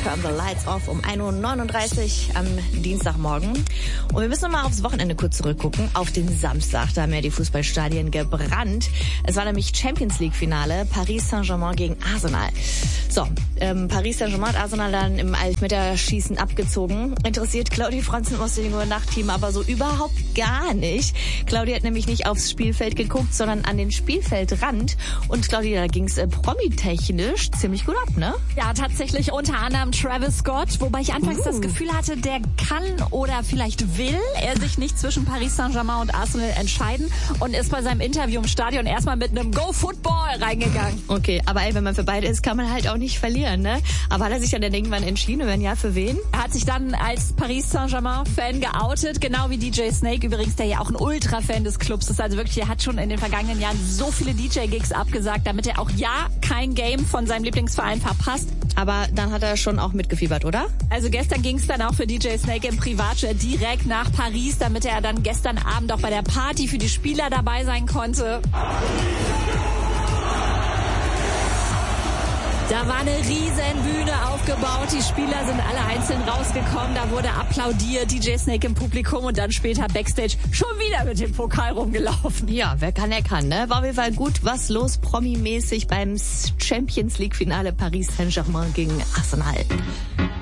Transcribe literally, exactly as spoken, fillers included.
Turn the Lights Off um ein Uhr neununddreißig am Dienstagmorgen. Und wir müssen noch mal aufs Wochenende kurz zurückgucken, auf den Samstag. Da haben ja die Fußballstadien gebrannt. Es war nämlich Champions League Finale, Paris Saint-Germain gegen Arsenal. So, ähm, Paris Saint-Germain hat Arsenal dann im Elfmeterschießen abgezogen. Interessiert Claudia Franzen aus dem Nachtteam aber so überhaupt gar nicht. Claudia hat nämlich nicht aufs Spielfeld geguckt, sondern an den Spielfeldrand. Und Claudia, da ging's äh, promitechnisch ziemlich gut ab, ne? Ja, tatsächlich unter anderem Travis Scott, wobei ich anfangs uh. das Gefühl hatte, der kann oder vielleicht will er sich nicht zwischen Paris Saint-Germain und Arsenal entscheiden und ist bei seinem Interview im Stadion erstmal mit einem Go Football reingegangen. Okay, aber ey, wenn man für beide ist, kann man halt auch nicht verlieren, ne? Aber hat er sich dann irgendwann entschieden und wenn ja, für wen? Er hat sich dann als Paris Saint-Germain-Fan geoutet, genau wie D J Snake übrigens, der ja auch ein Ultra-Fan des Clubs ist. Also wirklich, er hat schon in den vergangenen Jahren so viele D J-Gigs abgesagt, damit er auch ja kein Game von seinem Lieblingsverein verpasst. Aber dann hat er schon auch mitgefiebert, oder? Also gestern ging es dann auch für D J Snake im Privatjet direkt nach Paris, damit er dann gestern Abend auch bei der Party für die Spieler dabei sein konnte. Da war eine riesen Bühne aufgebaut, die Spieler sind alle einzeln rausgekommen, da wurde applaudiert, D J Snake im Publikum und dann später Backstage schon wieder mit dem Pokal rumgelaufen. Ja, wer kann, der kann, ne? War auf jeden Fall gut was los, Promi-mäßig beim Champions League Finale Paris Saint-Germain gegen Arsenal.